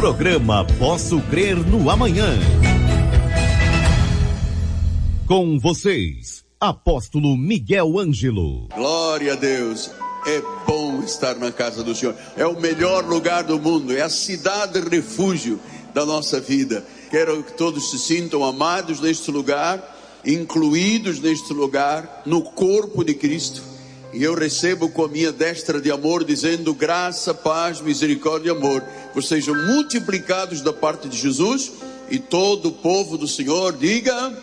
Programa Posso Crer no Amanhã. Com vocês, Apóstolo Miguel Ângelo. Glória a Deus. É bom estar na casa do Senhor. É o melhor lugar do mundo. É a cidade refúgio da nossa vida. Quero que todos se sintam amados neste lugar, incluídos neste lugar, no corpo de Cristo. E eu recebo com a minha destra de amor, dizendo: graça, paz, misericórdia e amor vos sejam multiplicados da parte de Jesus. E todo o povo do Senhor diga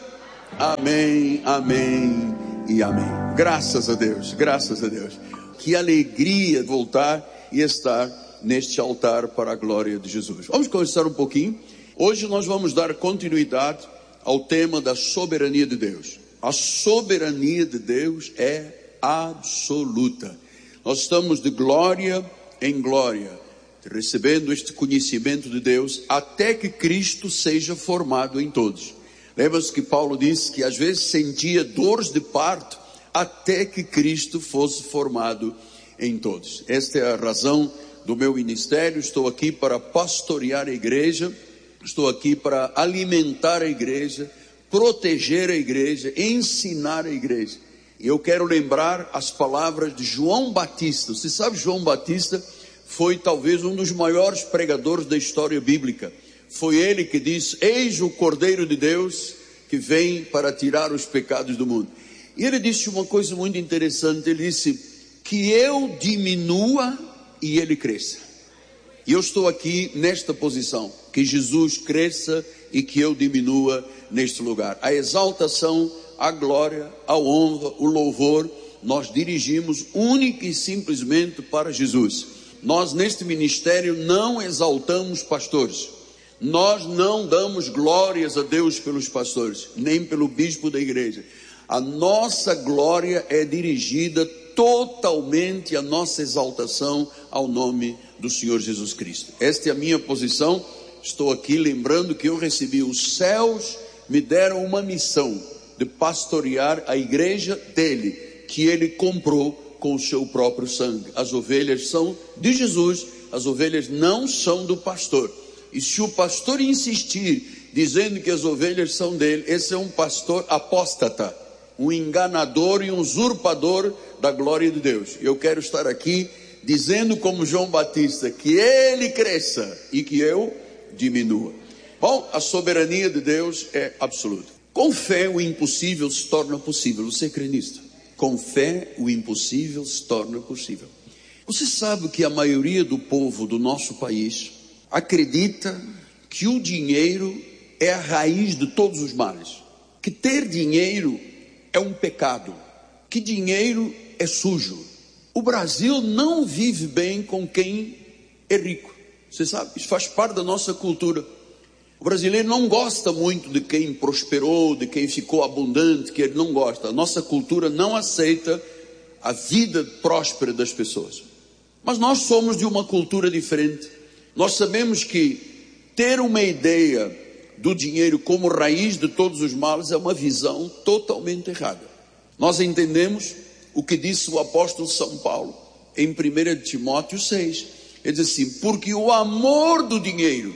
amém, amém e amém. Graças a Deus, graças a Deus. Que alegria voltar e estar neste altar para a glória de Jesus. Vamos conversar um pouquinho. Hoje nós vamos dar continuidade ao tema da soberania de Deus. A soberania de Deus é absoluta. Nós estamos de glória em glória, recebendo este conhecimento de Deus, até que Cristo seja formado em todos. Lembra-se que Paulo disse que às vezes sentia dores de parto, até que Cristo fosse formado em todos. Esta é a razão do meu ministério. Estou aqui para pastorear a igreja, estou aqui para alimentar a igreja, proteger a igreja, ensinar a igreja. E eu quero lembrar as palavras de João Batista. Você sabe, João Batista foi talvez um dos maiores pregadores da história bíblica. Foi ele que disse: eis o Cordeiro de Deus que vem para tirar os pecados do mundo. E ele disse uma coisa muito interessante. Ele disse que eu diminua e ele cresça. E eu estou aqui nesta posição, que Jesus cresça e que eu diminua neste lugar. A exaltação, a glória, a honra, o louvor, nós dirigimos única e simplesmente para Jesus. Nós neste ministério não exaltamos pastores. Nós não damos glórias a Deus pelos pastores, nem pelo bispo da igreja. A nossa glória é dirigida totalmente, a nossa exaltação ao nome do Senhor Jesus Cristo. Esta é a minha posição. Estou aqui lembrando que eu recebi os céus, me deram uma missão de pastorear a igreja dele, que ele comprou com o seu próprio sangue. As ovelhas são de Jesus, as ovelhas não são do pastor. E se o pastor insistir, dizendo que as ovelhas são dele, esse é um pastor apóstata, um enganador e um usurpador da glória de Deus. Eu quero estar aqui dizendo como João Batista, que ele cresça e que eu diminua. Bom, a soberania de Deus é absoluta. Com fé o impossível se torna possível. Você crê nisto? Com fé o impossível se torna possível. Você sabe que a maioria do povo do nosso país acredita que o dinheiro é a raiz de todos os males. Que ter dinheiro é um pecado. Que dinheiro é sujo. O Brasil não vive bem com quem é rico. Você sabe, isso faz parte da nossa cultura. O brasileiro não gosta muito de quem prosperou, de quem ficou abundante, que ele não gosta. A nossa cultura não aceita a vida próspera das pessoas. Mas nós somos de uma cultura diferente. Nós sabemos que ter uma ideia do dinheiro como raiz de todos os males é uma visão totalmente errada. Nós entendemos o que disse o apóstolo São Paulo em 1 Timóteo 6. Ele diz assim: porque o amor do dinheiro,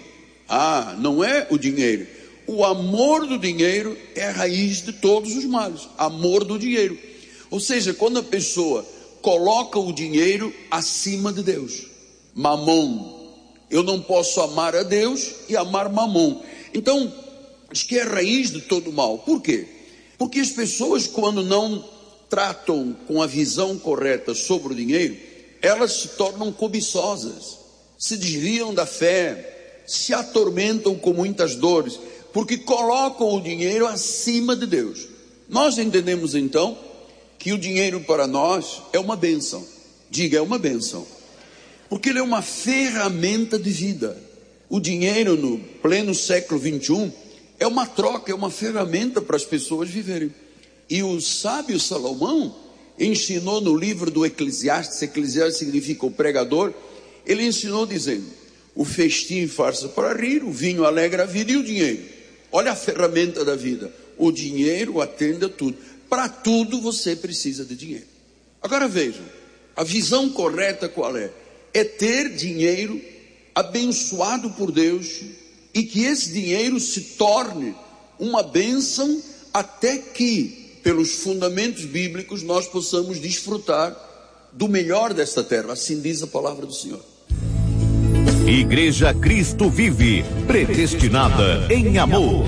não é o dinheiro, o amor do dinheiro é a raiz de todos os males. Amor do dinheiro. Ou seja, quando a pessoa coloca o dinheiro acima de Deus. Mamon. Eu não posso amar a Deus e amar mamon. Então, acho que é a raiz de todo o mal. Por quê? Porque as pessoas, quando não tratam com a visão correta sobre o dinheiro, elas se tornam cobiçosas, se desviam da fé, se atormentam com muitas dores, porque colocam o dinheiro acima de Deus. Nós entendemos então que o dinheiro para nós é uma bênção. Diga, é uma bênção, porque ele é uma ferramenta de vida. O dinheiro no pleno século 21 é uma troca, é uma ferramenta para as pessoas viverem. E o sábio Salomão ensinou no livro do Eclesiastes, Eclesiastes significa o pregador, ele ensinou dizendo: o festim farsa para rir, o vinho alegra a vida e o dinheiro. Olha a ferramenta da vida. O dinheiro atende a tudo. Para tudo você precisa de dinheiro. Agora vejam, a visão correta qual é? É ter dinheiro abençoado por Deus, e que esse dinheiro se torne uma bênção até que, pelos fundamentos bíblicos, nós possamos desfrutar do melhor desta terra. Assim diz a palavra do Senhor. Igreja Cristo Vive, predestinada em amor.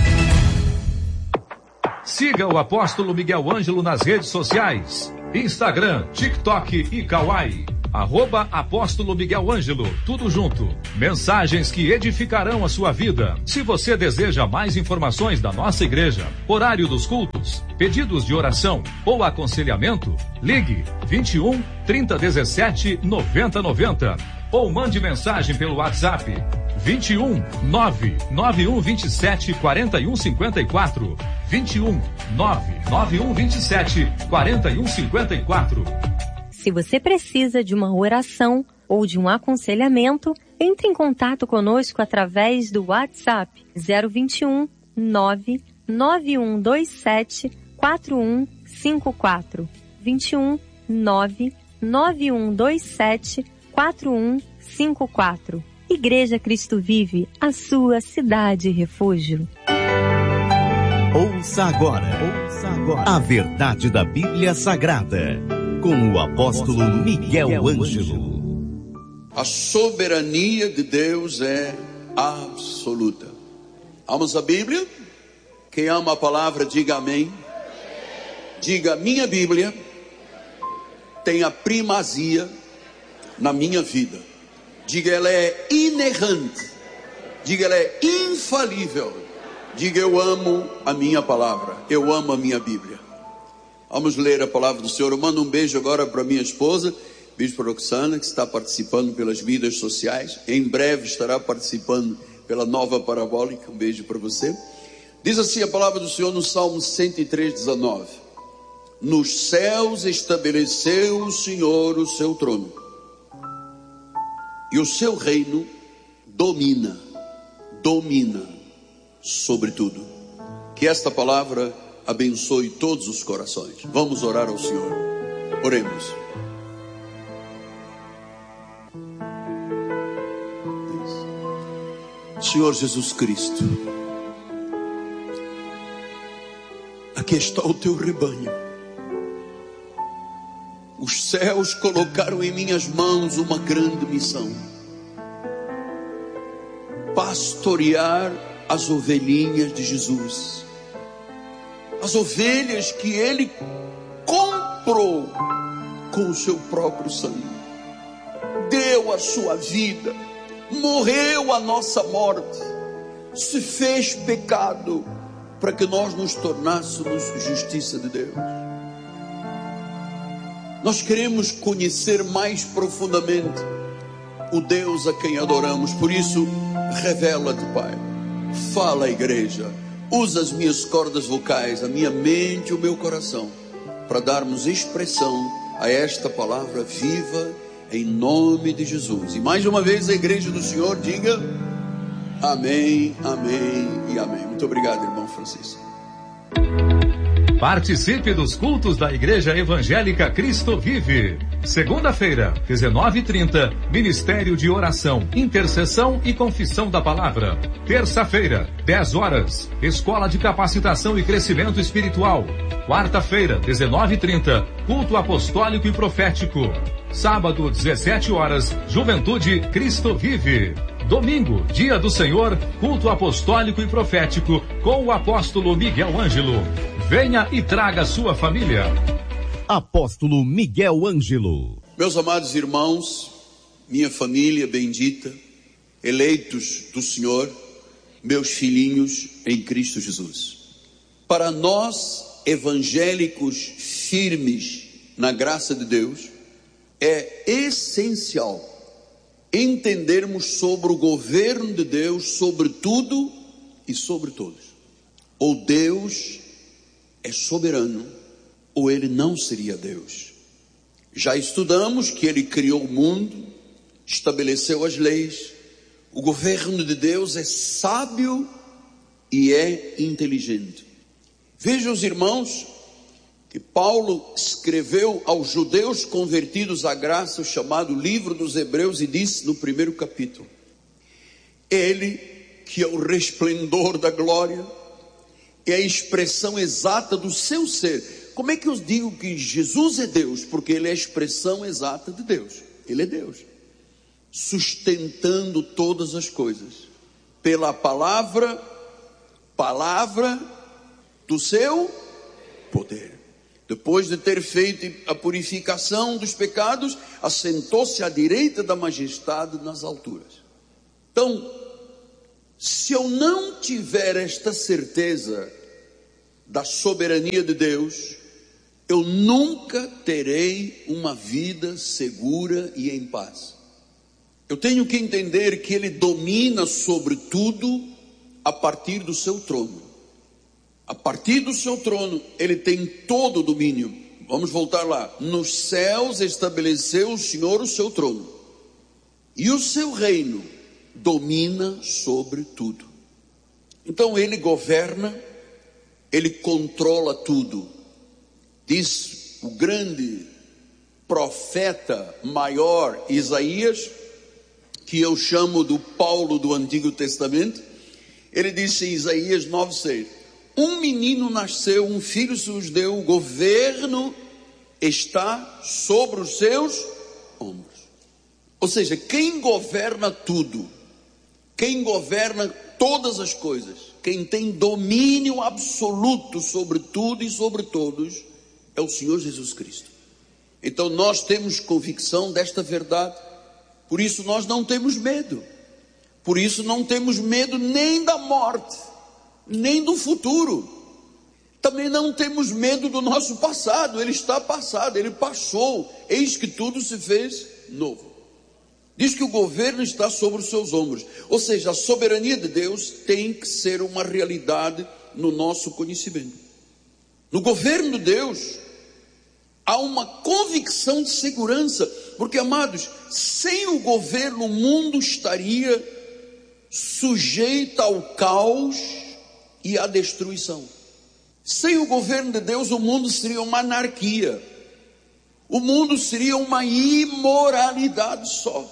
Siga o apóstolo Miguel Ângelo nas redes sociais: Instagram, TikTok e Kawaii. @apóstolo Miguel Ângelo, tudo junto. Mensagens que edificarão a sua vida. Se você deseja mais informações da nossa igreja, horário dos cultos, pedidos de oração ou aconselhamento, ligue 21 3017 9090 ou mande mensagem pelo WhatsApp 21 99127 4154. 21 99127 4154. Se você precisa de uma oração ou de um aconselhamento, entre em contato conosco através do WhatsApp 021 99127 4154. 21 99127 4154. Igreja Cristo Vive, a sua cidade refúgio. Ouça agora a verdade da Bíblia Sagrada, com o apóstolo Miguel Ângelo. A soberania de Deus é absoluta. Amamos a Bíblia? Quem ama a palavra, diga amém. Diga: minha Bíblia tem a primazia na minha vida. Diga: ela é inerrante. Diga: ela é infalível. Diga: eu amo a minha palavra. Eu amo a minha Bíblia. Vamos ler a palavra do Senhor. Eu mando um beijo agora para minha esposa, beijo para a Roxana, que está participando pelas mídias sociais. Em breve estará participando pela nova parabólica. Um beijo para você. Diz assim a palavra do Senhor no Salmo 103:19. Nos céus estabeleceu o Senhor o seu trono, e o seu reino domina sobre tudo. Que esta palavra abençoe todos os corações. Vamos orar ao Senhor. Oremos. Senhor Jesus Cristo, aqui está o teu rebanho. Os céus colocaram em minhas mãos uma grande missão: pastorear as ovelhinhas de Jesus, as ovelhas que Ele comprou com o seu próprio sangue, deu a sua vida, morreu a nossa morte, se fez pecado para que nós nos tornássemos justiça de Deus. Nós queremos conhecer mais profundamente o Deus a quem adoramos. Por isso, revela-te, Pai. Fala, igreja. Usa as minhas cordas vocais, a minha mente e o meu coração, para darmos expressão a esta palavra viva, em nome de Jesus. E mais uma vez a igreja do Senhor diga amém, amém e amém. Muito obrigado, irmão Francisco. Participe dos cultos da Igreja Evangélica Cristo Vive. Segunda-feira, 19h30, Ministério de Oração, Intercessão e Confissão da Palavra. Terça-feira, 10 horas, Escola de Capacitação e Crescimento Espiritual. Quarta-feira, 19h30, Culto Apostólico e Profético. Sábado, 17 horas, Juventude Cristo Vive. Domingo, Dia do Senhor, Culto Apostólico e Profético, com o apóstolo Miguel Ângelo. Venha e traga sua família. Apóstolo Miguel Ângelo. Meus amados irmãos, minha família bendita, eleitos do Senhor, meus filhinhos em Cristo Jesus. Para nós, evangélicos firmes na graça de Deus, é essencial entendermos sobre o governo de Deus sobre tudo e sobre todos. Ou Deus é soberano, ou Ele não seria Deus. Já estudamos que Ele criou o mundo, estabeleceu as leis. O governo de Deus é sábio e é inteligente. Vejam os irmãos, que Paulo escreveu aos judeus convertidos à graça, o chamado livro dos Hebreus, e disse no primeiro capítulo: Ele, que é o resplendor da glória, é a expressão exata do seu ser. Como é que eu digo que Jesus é Deus? Porque Ele é a expressão exata de Deus. Ele é Deus, sustentando todas as coisas, pela palavra do seu poder. Depois de ter feito a purificação dos pecados, assentou-se à direita da majestade nas alturas. Então, se eu não tiver esta certeza da soberania de Deus, eu nunca terei uma vida segura e em paz. Eu tenho que entender que Ele domina sobre tudo a partir do seu trono. A partir do seu trono, Ele tem todo o domínio. Vamos voltar lá. Nos céus estabeleceu o Senhor o seu trono, e o seu reino domina sobre tudo. Então Ele governa, Ele controla tudo. Diz o grande profeta maior Isaías, que eu chamo do Paulo do Antigo Testamento. Ele disse em Isaías 9:6: um menino nasceu, um filho se nos deu, o governo está sobre os seus ombros. Ou seja, quem governa tudo, quem governa todas as coisas, quem tem domínio absoluto sobre tudo e sobre todos, é o Senhor Jesus Cristo. Então nós temos convicção desta verdade, por isso nós não temos medo. Por isso não temos medo nem da morte, nem do futuro. Também não temos medo do nosso passado. Ele está passado, ele passou. Eis que tudo se fez novo. Diz que o governo está sobre os seus ombros. Ou seja, a soberania de Deus tem que ser uma realidade no nosso conhecimento. No governo de Deus há uma convicção de segurança. Porque, amados, sem o governo o mundo estaria sujeito ao caos e à destruição. Sem o governo de Deus o mundo seria uma anarquia. O mundo seria uma imoralidade só.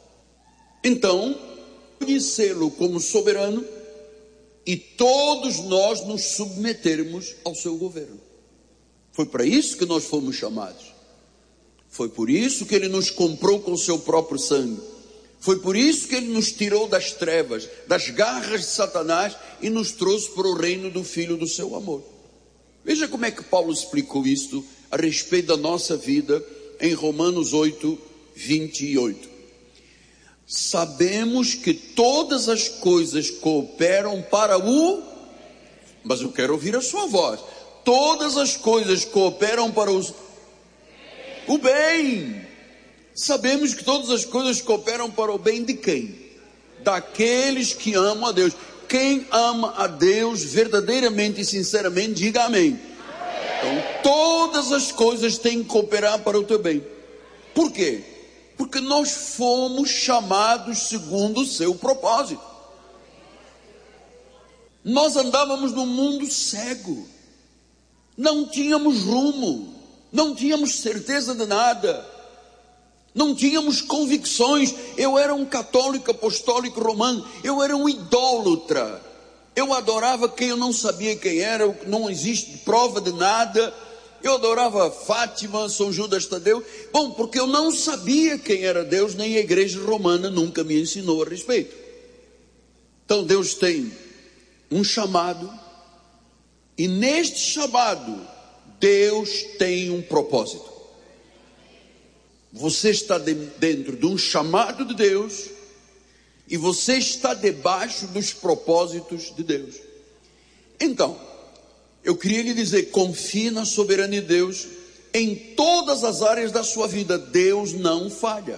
Então, conhecê-lo como soberano e todos nós nos submetermos ao seu governo. Foi para isso que nós fomos chamados. Foi por isso que Ele nos comprou com o seu próprio sangue. Foi por isso que Ele nos tirou das trevas, das garras de Satanás e nos trouxe para o reino do Filho do seu amor. Veja como é que Paulo explicou isto a respeito da nossa vida em Romanos 8:28. Sabemos que todas as coisas cooperam para o... Mas eu quero ouvir a sua voz. Todas as coisas cooperam para o bem. Sabemos que todas as coisas cooperam para o bem de quem? Daqueles que amam a Deus. Quem ama a Deus verdadeiramente e sinceramente, diga amém. Então, todas as coisas têm que cooperar para o teu bem. Por quê? Porque nós fomos chamados segundo o seu propósito. Nós andávamos num mundo cego. Não tínhamos rumo. Não tínhamos certeza de nada. Não tínhamos convicções. Eu era um católico apostólico romano. Eu era um idólatra. Eu adorava quem eu não sabia quem era. Não existe prova de nada. Eu adorava Fátima, São Judas Tadeu. Bom, porque eu não sabia quem era Deus, nem a igreja romana nunca me ensinou a respeito. Então Deus tem um chamado. E neste chamado, Deus tem um propósito. Você está dentro de um chamado de Deus e você está debaixo dos propósitos de Deus. Então, eu queria lhe dizer, confie na soberania de Deus em todas as áreas da sua vida. Deus não falha.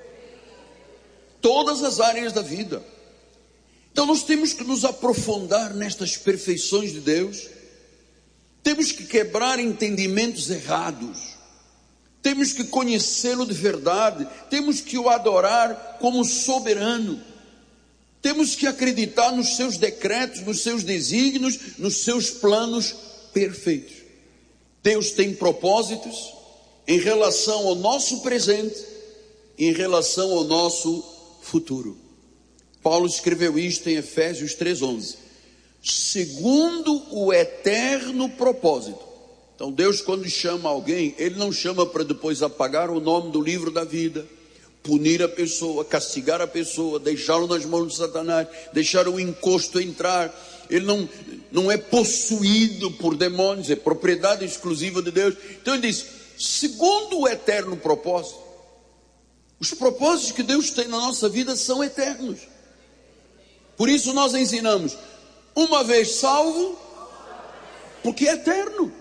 Todas as áreas da vida. Então nós temos que nos aprofundar nestas perfeições de Deus. Temos que quebrar entendimentos errados. Temos que conhecê-lo de verdade. Temos que o adorar como soberano. Temos que acreditar nos seus decretos, nos seus desígnios, nos seus planos perfeitos. Deus tem propósitos em relação ao nosso presente e em relação ao nosso futuro. Paulo escreveu isto em Efésios 3:11. Segundo o eterno propósito. Então Deus, quando chama alguém, Ele não chama para depois apagar o nome do livro da vida, punir a pessoa, castigar a pessoa, deixá-lo nas mãos de Satanás, deixar o encosto entrar. Ele não é possuído por demônios, é propriedade exclusiva de Deus. Então ele diz, segundo o eterno propósito. Os propósitos que Deus tem na nossa vida são eternos. Por isso nós ensinamos, uma vez salvo, porque é eterno.